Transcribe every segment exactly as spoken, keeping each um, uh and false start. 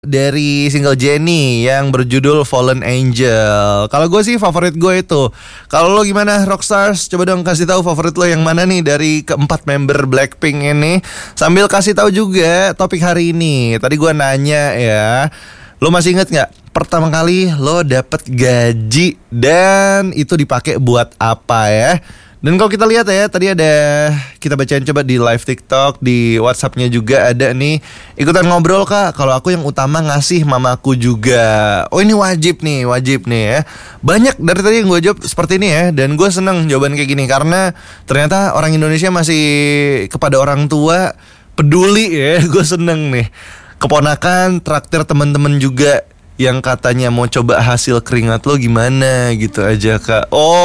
dari single Jennie yang berjudul Fallen Angel. Kalau gue sih favorit gue itu. Kalau lo gimana Rockstars? Coba dong kasih tahu favorit lo yang mana nih dari keempat member Blackpink ini. Sambil kasih tahu juga topik hari ini. Tadi gue nanya ya, lo masih inget nggak pertama kali lo dapet gaji dan itu dipakai buat apa ya? Dan kalau kita lihat ya, tadi ada, kita bacain coba di live TikTok, di WhatsAppnya juga ada nih, ikutan ngobrol kak, kalau aku yang utama ngasih mamaku juga. Oh ini wajib nih, wajib nih ya. Banyak dari tadi yang gue jawab seperti ini ya. Dan gue seneng jawaban kayak gini, karena ternyata orang Indonesia masih kepada orang tua peduli ya. Gue seneng nih. Keponakan, traktir teman-teman juga yang katanya mau coba hasil keringat lo gimana gitu aja kak.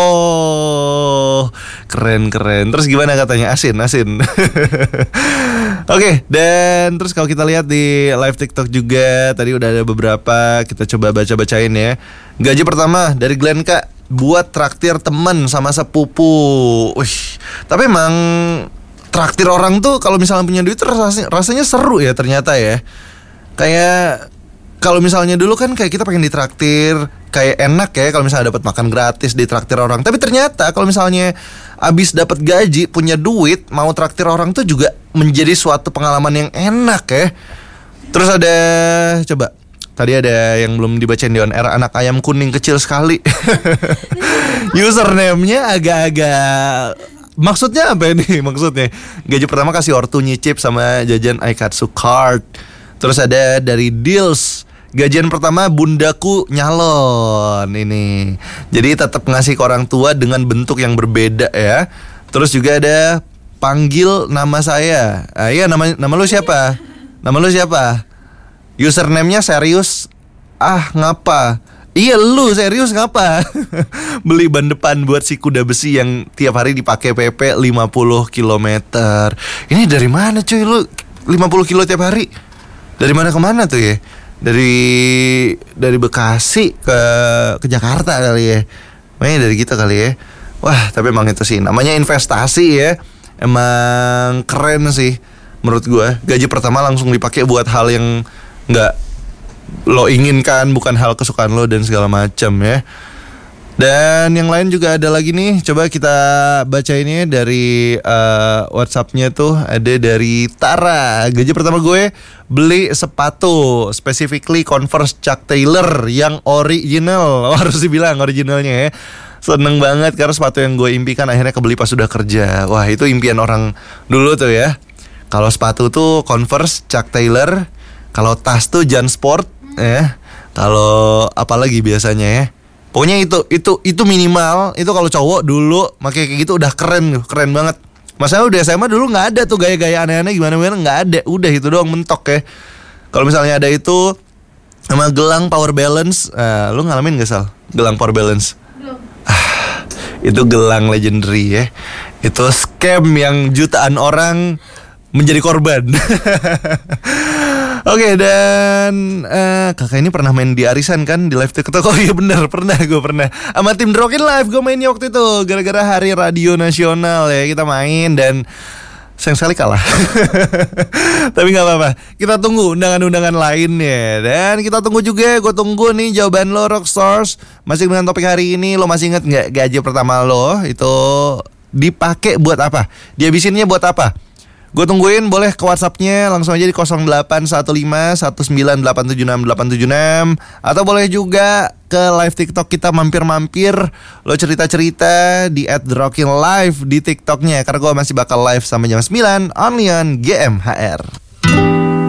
Oh keren keren. Terus gimana katanya, asin asin. Oke, okay, dan terus kalau kita lihat di live TikTok juga tadi udah ada beberapa, kita coba baca-bacain ya. Gaji pertama dari Glenn kak, buat traktir teman sama sepupu. Wih, tapi emang traktir orang tuh kalau misalnya punya duit rasanya, rasanya seru ya ternyata ya. Kayak kalau misalnya dulu kan kayak kita pengen ditraktir, kayak enak ya kalau misalnya dapat makan gratis ditraktir orang. Tapi ternyata kalau misalnya abis dapat gaji, punya duit, mau traktir orang tuh juga menjadi suatu pengalaman yang enak ya. Terus ada, coba tadi ada yang belum dibacain di on air, anak ayam kuning kecil sekali. Username-nya agak-agak, maksudnya apa ini? Maksudnya gaji pertama kasih ortu nyicip sama jajan Aikatsu card. Terus ada dari Deals, gajian pertama bundaku nyalon ini. Jadi tetap ngasih ke orang tua dengan bentuk yang berbeda ya. Terus juga ada panggil nama saya. Ah, iya nama nama lu siapa? Nama lu siapa? Username-nya serius. Ah ngapa? Iya lu serius ngapa? Beli ban depan buat si kuda besi yang tiap hari dipakai P P lima puluh kilometer. Ini dari mana cuy lu lima puluh kilo tiap hari? Dari mana ke mana tuh ya? Dari dari Bekasi ke ke Jakarta kali ya. Makanya dari gitu kali ya. Wah, tapi emang itu sih namanya investasi ya. Emang keren sih menurut gue. Gaji pertama langsung dipakai buat hal yang enggak lo inginkan, bukan hal kesukaan lo dan segala macam ya. Dan yang lain juga ada lagi nih. Coba kita baca ini dari uh, WhatsAppnya tuh. Ada dari Tara. Gaji pertama gue beli sepatu, specifically Converse Chuck Taylor yang original. Oh, harus dibilang originalnya ya. Seneng banget karena sepatu yang gue impikan akhirnya kebeli pas sudah kerja. Wah itu impian orang dulu tuh ya. Kalau sepatu tuh Converse Chuck Taylor. Kalau tas tuh Jansport ya. Kalau apalagi biasanya ya, pokoknya itu itu itu minimal. Itu kalau cowok dulu pakai kayak gitu udah keren, keren banget. Masalah udah S M A dulu nggak ada tuh gaya-gaya aneh-aneh gimana-gimana, nggak ada. Udah itu doang mentok ya. Kalau misalnya ada itu sama gelang power balance, uh, lu ngalamin nggak Sal? Gelang power balance? Belum. Ah, itu gelang legendary ya. Itu scam yang jutaan orang menjadi korban. Oke okay, dan uh, kakak ini pernah main di arisan kan di live TikTok. Oh iya benar, pernah gue pernah sama tim Drokin Live gue mainnya waktu itu gara-gara hari radio nasional ya, kita main dan sayang sekali kalah. Tapi nggak apa-apa, kita tunggu undangan-undangan lainnya dan kita tunggu juga. Gue tunggu nih jawaban lo Rockstars. Masih dengan topik hari ini, lo masih ingat nggak gaji pertama lo itu dipakai buat apa? Dihabisinnya buat apa? Gue tungguin, boleh ke WhatsAppnya langsung aja di nol delapan satu lima satu sembilan delapan tujuh enam delapan tujuh enam. Atau boleh juga ke live TikTok kita mampir-mampir. Lo cerita-cerita di at drokin live di TikToknya, karena gue masih bakal live sampai jam sembilan only on G M H R.